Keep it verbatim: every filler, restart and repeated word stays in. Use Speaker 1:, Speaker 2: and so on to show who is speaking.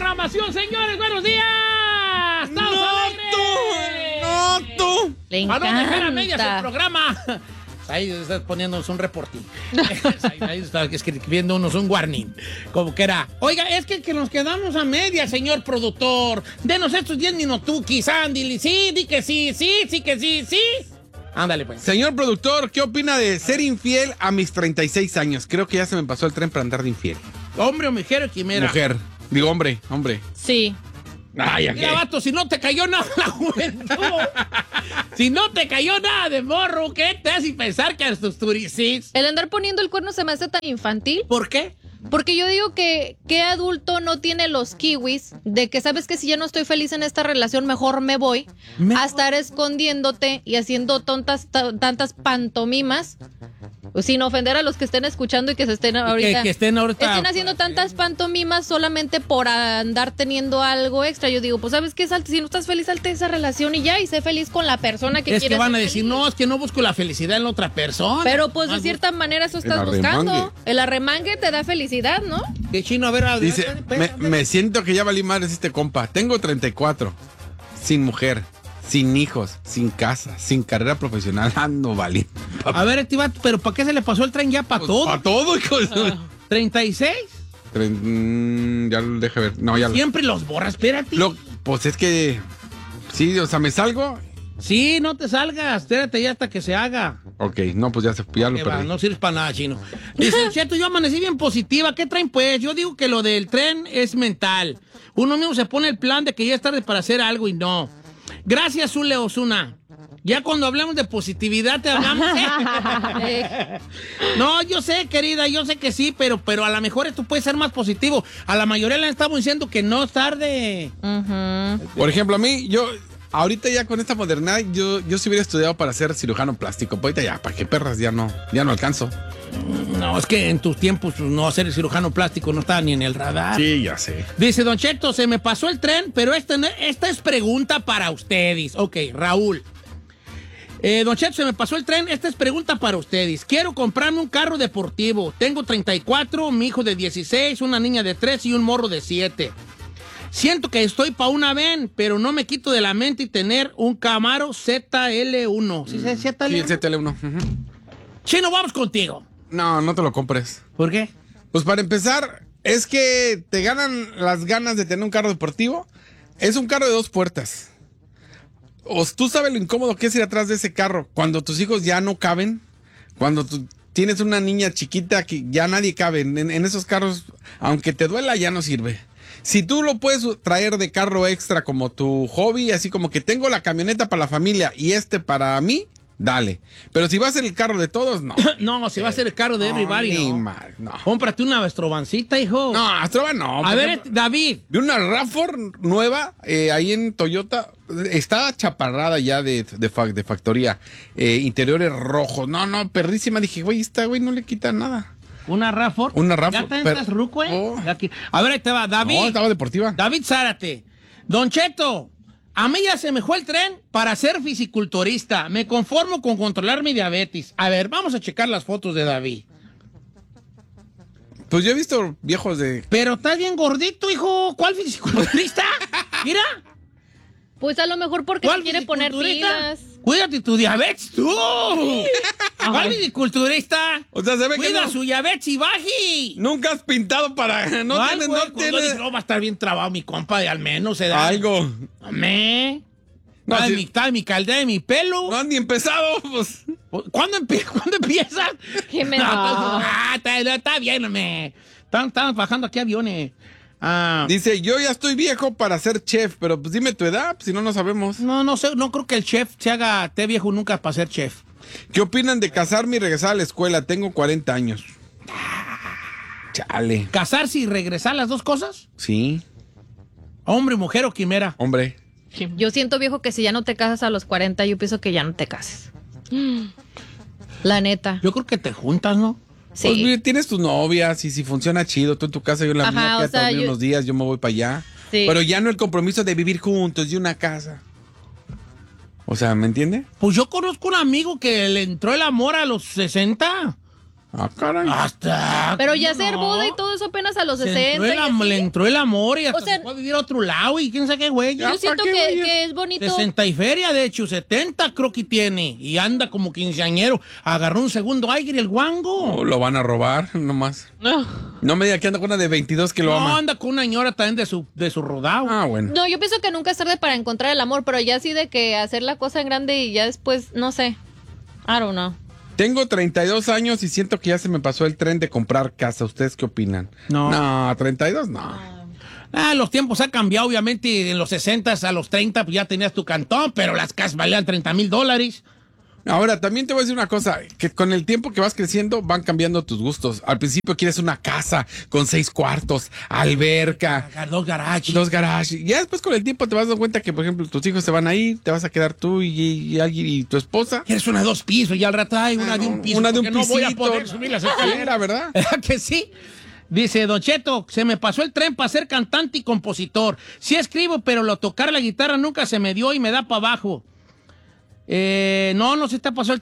Speaker 1: programación, señores. ¡Buenos días! ¡Estamos
Speaker 2: ¡No
Speaker 1: alegres!
Speaker 2: tú! ¡No tú!
Speaker 3: Le
Speaker 1: Para
Speaker 3: encanta.
Speaker 1: no dejar a medias el programa. Ahí está poniéndonos un reportín. Ahí, ahí está escribiéndonos un warning. Como que era. Oiga, es que, que nos quedamos a medias, señor productor. Denos estos diez minutuquis, Andy. Sí, di que sí, sí, sí que sí, sí. Ándale, pues.
Speaker 2: Señor productor, ¿qué opina de ser infiel a mis treinta y seis años? Creo que ya se me pasó el tren para andar de infiel.
Speaker 1: Hombre o mujer o quimera.
Speaker 2: Mujer. Digo, hombre, hombre.
Speaker 3: Sí.
Speaker 2: Ay, ¿a qué?
Speaker 1: Mira, vato, si no te cayó nada la juventud. Si no te cayó nada de morro, ¿qué te hace pensar que a tus turisis?
Speaker 3: El andar poniendo el cuerno se me hace tan infantil.
Speaker 1: ¿Por qué?
Speaker 3: Porque yo digo que qué adulto no tiene los kiwis de que sabes que si ya no estoy feliz en esta relación, mejor me voy
Speaker 1: Me-
Speaker 3: a estar escondiéndote y haciendo tontas ta- tantas pantomimas, sin ofender a los que estén escuchando y que se estén ahorita
Speaker 1: Que, que estén ahorita.
Speaker 3: estén haciendo tantas pantomimas solamente por andar teniendo algo extra. Yo digo, pues sabes qué, salte, si no estás feliz, salte de esa relación y ya, y sé feliz con la persona que
Speaker 1: Es
Speaker 3: quieres.
Speaker 1: que van a
Speaker 3: ser
Speaker 1: decir,
Speaker 3: feliz.
Speaker 1: no, es que no busco la felicidad en la otra persona.
Speaker 3: Pero pues de
Speaker 1: Más
Speaker 3: cierta manera eso
Speaker 2: El
Speaker 3: estás buscando.
Speaker 2: arremangue.
Speaker 3: El arremangue te da felicidad, ¿no?
Speaker 1: Que chino, a ver, a ver,
Speaker 2: Dice,
Speaker 1: a ver,
Speaker 2: me,
Speaker 1: a ver.
Speaker 2: me siento que ya valí madres este compa. Tengo treinta y cuatro. Sin mujer, sin hijos, sin casa, sin carrera profesional. Ah, no valí.
Speaker 1: A ver, este vato, pero ¿para qué se le pasó el tren ya para todo?
Speaker 2: Para todo, hijo de su-
Speaker 1: ¿treinta y seis?
Speaker 2: Tren- mm, ya lo deja ver. No, ya lo.
Speaker 1: Siempre los borras, espérate.
Speaker 2: Lo- Pues es que. Sí, o sea, me salgo.
Speaker 1: Sí, no te salgas, espérate ya hasta que se haga.
Speaker 2: Ok, no, pues ya, se, ya lo
Speaker 1: Que va,
Speaker 2: perdí.
Speaker 1: no sirves para nada, chino. Dice, Cheto, yo amanecí bien positiva. ¿Qué traen, pues? Yo digo que lo del tren es mental. Uno mismo se pone el plan de que ya es tarde para hacer algo y no. Gracias, Zule Osuna. Ya cuando hablamos de positividad te hablamos. No, yo sé, querida, yo sé que sí, pero, pero a lo mejor esto puede ser más positivo. A la mayoría le estamos diciendo que no es tarde.
Speaker 3: Ujú.
Speaker 2: Por ejemplo, a mí, yo. Ahorita ya con esta modernidad, yo, yo sí hubiera estudiado para ser cirujano plástico. Pues ahorita ya, ¿para qué perras? Ya no, ya no alcanzo.
Speaker 1: No, es que en tus tiempos pues, no ser cirujano plástico no estaba ni en el radar.
Speaker 2: Sí, ya sé.
Speaker 1: Dice, Don Cheto, se me pasó el tren, pero esta, no- esta es pregunta para ustedes. Ok, Raúl. Eh, Don Cheto, se me pasó el tren, esta es pregunta para ustedes. Quiero comprarme un carro deportivo. Tengo treinta y cuatro, mi hijo de dieciséis, una niña de tres y un morro de siete. Siento que estoy pa' una ven, pero no me quito de la mente y tener un Camaro Z L uno. ¿Sí se Z L
Speaker 2: Sí,
Speaker 1: uno?
Speaker 2: el Z L uno. Ujú.
Speaker 1: Chino, vamos contigo.
Speaker 2: No, no te lo compres.
Speaker 1: ¿Por qué?
Speaker 2: Pues para empezar, es que te ganan las ganas de tener un carro deportivo. Es un carro de dos puertas. O tú sabes lo incómodo que es ir atrás de ese carro cuando tus hijos ya no caben, cuando tú tienes una niña chiquita que ya nadie cabe en, en esos carros, aunque te duela ya no sirve. Si tú lo puedes traer de carro extra como tu hobby, así como que tengo la camioneta para la familia y este para mí, dale. Pero si va a ser el carro de todos, no.
Speaker 1: No, si va a ser el carro de everybody,
Speaker 2: Ni
Speaker 1: no.
Speaker 2: mal, no.
Speaker 1: Cómprate una Astrovancita, hijo.
Speaker 2: No, Astrovan no.
Speaker 1: A
Speaker 2: por
Speaker 1: ver,
Speaker 2: ejemplo,
Speaker 1: David.
Speaker 2: de una RAV cuatro nueva, eh, ahí en Toyota, estaba chaparrada ya de, de, fa- de factoría, eh, interiores rojos, no, no, perrísima, dije, güey, esta güey no le quita nada.
Speaker 1: Una RAV cuatro.
Speaker 2: Una RAV
Speaker 1: ¿Ya
Speaker 2: cuatro,
Speaker 1: te
Speaker 2: pero-
Speaker 1: estás ruco, eh?
Speaker 2: Oh.
Speaker 1: Ya que- A ver, ahí te va, David.
Speaker 2: No, estaba deportiva.
Speaker 1: David Zárate. Don Cheto, a mí ya se me fue el tren para ser fisiculturista. Me conformo con controlar mi diabetes. A ver, vamos a checar las fotos de David.
Speaker 2: Pues yo he visto viejos de...
Speaker 1: Pero estás bien gordito, hijo. ¿Cuál fisiculturista? Mira.
Speaker 3: Pues a lo mejor porque
Speaker 1: ¿Cuál
Speaker 3: se quiere poner
Speaker 1: fisiculturista?
Speaker 3: pilas.
Speaker 1: Cuídate tu diabetes, tú. ¿Cuál fisiculturista?
Speaker 2: O sea, se ve que
Speaker 1: Cuida
Speaker 2: no-
Speaker 1: su diabetes y baji.
Speaker 2: Nunca has pintado para... No
Speaker 1: ¿Cuál,
Speaker 2: tienes,
Speaker 1: güey?
Speaker 2: no
Speaker 1: Cuando
Speaker 2: tienes...
Speaker 1: dije, "Oh, va a estar bien trabado mi compa, de al menos se da.
Speaker 2: Algo.
Speaker 1: Hombre.
Speaker 2: No,
Speaker 1: Está de
Speaker 2: sí.
Speaker 1: mi, está de mi caldera de mi pelo.
Speaker 2: No han ni empezado, pues...
Speaker 1: ¿Cuándo, empie ¿Cuándo empiezas?
Speaker 3: Qué me
Speaker 1: No,
Speaker 3: da.
Speaker 1: pues, ah, está, está bien, hombre. Están, están bajando aquí aviones. Ah,
Speaker 2: Dice, yo ya estoy viejo para ser chef, pero pues dime tu edad, si no, no sabemos.
Speaker 1: no, no sé, no creo que el chef se haga té viejo nunca para ser chef.
Speaker 2: ¿Qué opinan de casarme y regresar a la escuela? Tengo cuarenta años. Chale.
Speaker 1: ¿Casarse y regresar las dos cosas?
Speaker 2: Sí,
Speaker 1: Hombre, mujer o quimera.
Speaker 2: hombre.
Speaker 3: Yo siento, viejo, que si ya no te casas a los cuarenta, yo pienso que ya no te cases. La neta.
Speaker 1: Yo creo que te juntas, ¿no?
Speaker 3: Sí.
Speaker 2: Pues mira, tienes tus novias y si funciona chido, tú en tu casa, yo en la
Speaker 3: Ajá,
Speaker 2: mía,
Speaker 3: o
Speaker 2: quédate
Speaker 3: sea,
Speaker 2: a dormir
Speaker 3: yo-
Speaker 2: unos días, yo me voy para allá.
Speaker 3: Sí.
Speaker 2: Pero ya no el compromiso de vivir juntos y una casa. O sea, ¿me entiende?
Speaker 1: Pues yo conozco un amigo que le entró el amor a los sesenta.
Speaker 2: Ah, caray.
Speaker 1: Hasta.
Speaker 3: Pero ya
Speaker 1: ¿cómo
Speaker 3: ser
Speaker 1: no?
Speaker 3: boda y todo eso apenas a los
Speaker 1: Se
Speaker 3: sesenta.
Speaker 1: entró el
Speaker 3: y
Speaker 1: am-
Speaker 3: así.
Speaker 1: le entró el amor y hasta
Speaker 3: O sea,
Speaker 1: se fue a vivir a otro lado y quién sabe qué güey.
Speaker 2: Ya,
Speaker 3: Yo siento
Speaker 2: ¿para qué,
Speaker 3: que,
Speaker 2: güey?
Speaker 3: que es bonito.
Speaker 1: sesenta y feria, de hecho, setenta creo que tiene. Y anda como quinceañero. Agarró un segundo aire el guango.
Speaker 2: Oh, lo van a robar, nomás.
Speaker 3: No.
Speaker 2: No me diga que anda con una de veintidós que lo
Speaker 1: No,
Speaker 2: ama.
Speaker 1: anda con una señora también de su, de su rodado.
Speaker 2: Ah, bueno.
Speaker 3: No, yo pienso que nunca es tarde para encontrar el amor, pero ya así de que hacer la cosa en grande y ya después, no sé. I don't know.
Speaker 2: Tengo treinta y dos años y siento que ya se me pasó el tren de comprar casa. ¿Ustedes qué opinan?
Speaker 1: No.
Speaker 2: No, treinta y dos no.
Speaker 1: Ah, los tiempos han cambiado, obviamente. En los sesenta a los treinta pues ya tenías tu cantón, pero las casas valían treinta mil dólares.
Speaker 2: Ahora, también te voy a decir una cosa, que con el tiempo que vas creciendo van cambiando tus gustos. Al principio quieres una casa con seis cuartos, alberca,
Speaker 1: Dos garajes.
Speaker 2: dos garajes. Y ya después con el tiempo te vas dando cuenta que, por ejemplo, tus hijos se van a ir, te vas a quedar tú y, y alguien y tu esposa.
Speaker 1: Quieres una de dos pisos y al rato hay una de un piso.
Speaker 2: Una de un
Speaker 1: porque no voy a
Speaker 2: pisito.
Speaker 1: poder subir las
Speaker 2: La
Speaker 1: escaleras.
Speaker 2: verdad.
Speaker 1: ¿Verdad que sí? Dice, Don Cheto, se me pasó el tren para ser cantante y compositor. Sí escribo, pero lo tocar la guitarra nunca se me dio y me da para abajo. Eh, no, no se te pasó el